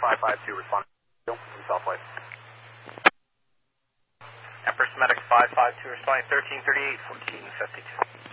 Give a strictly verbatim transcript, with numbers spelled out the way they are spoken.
five five two responding from Southlight. Empress Medic five five two responding thirteen thirty-eight, fourteen fifty-two.